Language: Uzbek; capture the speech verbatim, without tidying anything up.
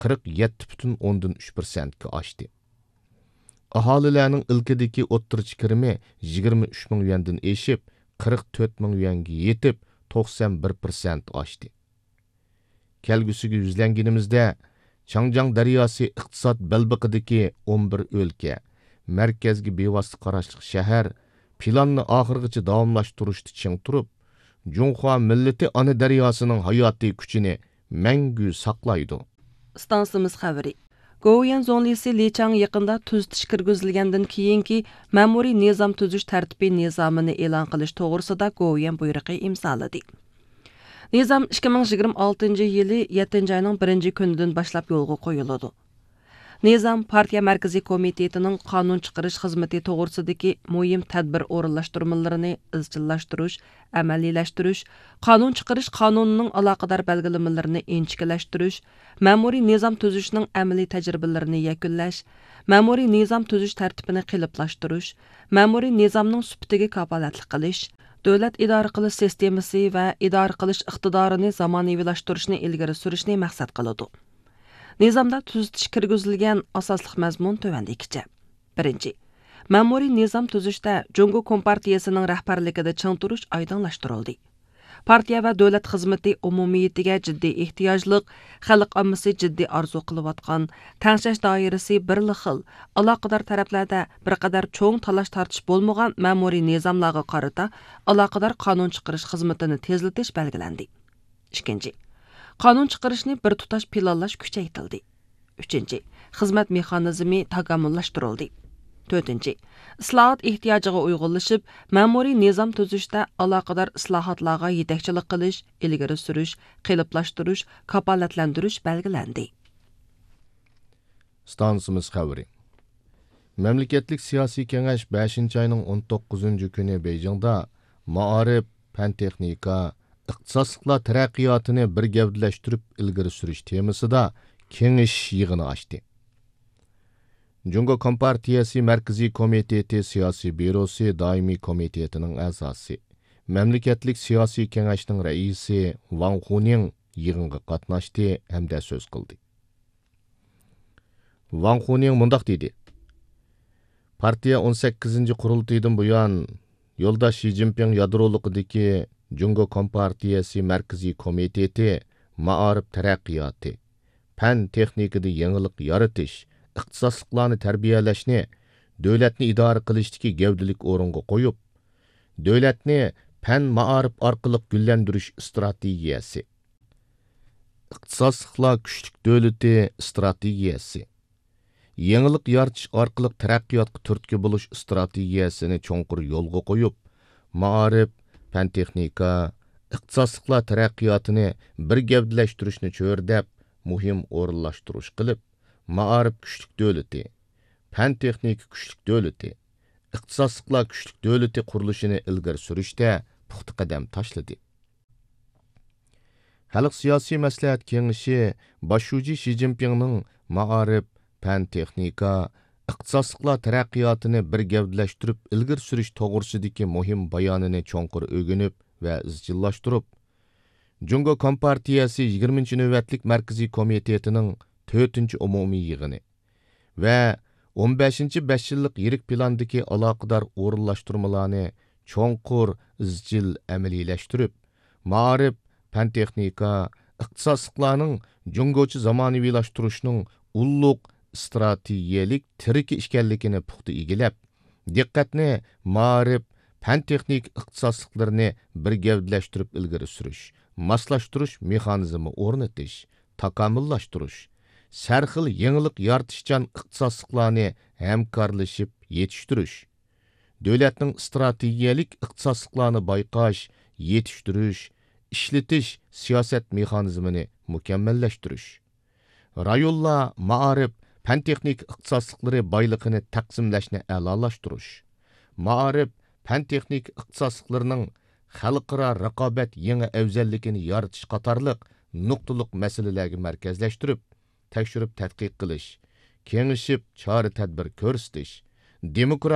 qirq yetti butun o'ndan uch persentga oshdi. Aholilarning ilkidagi o'ttirchi kirimi yigirma uch ming yuandan eshib, qirq to'rt ming yuanga yetib, to'qson bir persent oshdi. Kelgusiga yuzlanganimizda Changjiang daryosi iqtisod belbiqidagi o'n bir o'lka, markazga bevosita qarashli shahar planni oxirgacha davomlashtirishda ching turib, Junxua millati ana daryosining hayotiy kuchini mangu saqlaydi. Stansimiz xabari. Goyan zonlisi Lichang yaqinda tuzitish kirgizilgandan keyingi ma'muriy nizom tuzish tartibi nizomini e'lon qilish to'g'risida Goyan buyrug'i imzoladi. Nizam ikki ming yigirma oltinchi yili yettinchi oyning birinchi kunidan boshlab yo'lga qo'yiladi. Nizam partiya markaziy komitetining qonun chiqarish xizmati to'g'risidagi muhim tadbir o'rinlashtirmalarini izchillashtirish, amaliylashtirish, qonun chiqarish qonunining aloqador belgilamalarini inchiklashtirish, ma'muriy nizom tuzishning amaliy tajribalarini yakunlash, ma'muriy nizom tuzish tartibini qiliblashtirish, ma'muriy nizomning sifatiga kafolatlik qilish, davlat idora qilish sistemasi va idora qilish iqtidorini zamonaviylashtirishni ilgari surishni maqsad qiladi. Nizamda tuzitish kirgizilgan asosliq mazmun tuvandikicha. Birinchi, ma'muriy nizom tuzishda Jungo Kompartiyasining rahbarligida ching turish oydinlashtirildi. Partiya va davlat xizmati umumiyatiga jiddiy ehtiyojliq, xalq ommasi jiddiy orzu qilayotgan, tangshash doirasi birli xil, aloqador taraflarda bir qadar cho'ng talash tortish bo'lmagan ma'muriy nizomlarga qarata aloqador qonun chiqarish xizmatini tezlatish belgilandi. Ikkinchi, qonun chiqarishni bir tutash planlash kuchaytirildi. Uchinchi, xizmat mexanizmi takomillashtirildi. To'rtinchi, islohot ehtiyojiga uyg'unlashib, ma'muriy nizom tuzishda aloqador islohotlarga yetakchilik qilish, ilgari surish, qiliblashtirish, kafolatlantirish belgilandi. Stansimiz xabari. Mamlakatlik siyosiy kengash beshinchi oyning o'n to'qqizinchi kuni Beijingda ma'arif, fan texnika, iqtisodchilar taraqqiyotini bir gavdalashtirib ilgari surish temasida kengash yig'ini ochdi. Jungo Kompartiyasi Markaziy Komiteti Siyosiy Bürosi Daimiy Komitetining a'zosi, Mamlakatlik siyosiy kengashning raisi Wang Huning yig'inga qatnashdi hamda so'z qildi. Wang Huning mundaq dedi: Partiya o'n sakkizinchi qurultaydan buyon yo'ldosh Xi Jinping yadroliqidagi Jungo Kompartiyasi Markaziy Komiteti ma'arif taraqqiyoti, fan texnikada yangilik yaratish, iqtisodchilarni tarbiyalashni davlatni idora qilishdagi gavdalik o'ringa qo'yib, davlatni fan ma'arif orqali gullantirish strategiyasi, iqtisodchilar kuchlik davlati strategiyasi, yangilik yaratish orqali taraqqiyotga turtki bo'lish strategiyasini cho'nqur yo'lga qo'yib, ma'arif, fan texnika, iqtisodchilar taraqqiyotini bir gavdalashtirishni cho'rdab, muhim o'rinlashtirish qilib, ma'arif kuchlik davlati, fan texnika kuchlik davlati, iqtisodchilar kuchlik davlati qurilishini ilgari surishda puxta qadam tashladi. Xalq siyosiy maslahat kengashi boshlovchi Xi Jinpingning ma'arif, fan texnika, iqtisodchilar taraqqiyotini bir gavdalashtirib ilgari surish to'g'risidagi muhim bayonini cho'nqur o'rganib va izchillashtirib, Jungo Kompartiyasi yigirmanchi navbatlik Markaziy komitetining to'rtinchi umumiy yig'ini va o'n beshinchi besh yillik yirik plandagi aloqador o'rinlashtirmalarni cho'nqur izchil amaliylashtirib, ma'arif, fan texnika, iqtisodchilarning jungochi zamonaviylashtirishning ulluq strategiyalik tiriki ekanligini puxta egilab, diqqatni ma'arif, fan texnik iqtisodchilarni bir gavdalashtirib ilgari surish, moslashtirish mexanizmi o'rnatish, takomillashtirish, sarxil yangilik yaratishchan iqtisodchilarni hamkorlashib yetishtirish, davlatning strategiyalik iqtisodchilarni bayqash, yetishtirish, ishlatish siyosat mexanizmini mukammallashtirish, rayonlar ma'arif, fan texnik iqtisodchilari boyligini taqsimlashni a'lolashtirish, ma'arif, fan texnik iqtisodchilarining xalqaro raqobat yangi afzalligini yaratish qatorliq nuqtaliq masalalarga markazlashtirib, tekshirib tadqiq qilish, kengishib chora tadbir ko'rsatish, demokrat